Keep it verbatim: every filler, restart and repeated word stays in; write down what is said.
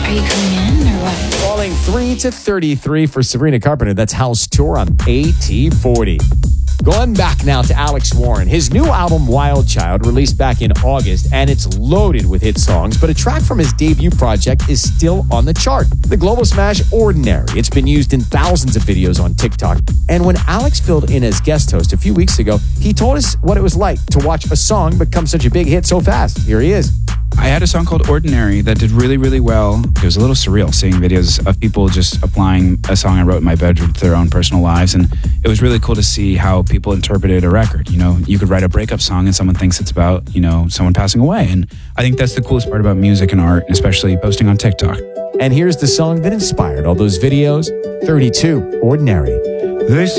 Are you coming in or what? Falling three to thirty-three for Sabrina Carpenter. That's House Tour on A T forty. Going back now to Alex Warren. His new album, Wild Child, released back in August, and it's loaded with hit songs, but a track from his debut project is still on the chart. The global smash, Ordinary. It's been used in thousands of videos on TikTok. And when Alex filled in as guest host a few weeks ago, he told us what it was like to watch a song become such a big hit so fast. Here he is. I had a song called Ordinary that did really, really well. It was a little surreal seeing videos of people just applying a song I wrote in my bedroom to their own personal lives. And it was really cool to see how people interpreted a record. You know, you could write a breakup song and someone thinks it's about, you know, someone passing away. And I think that's the coolest part about music and art, especially posting on TikTok. And here's the song that inspired all those videos, thirty-two, Ordinary. They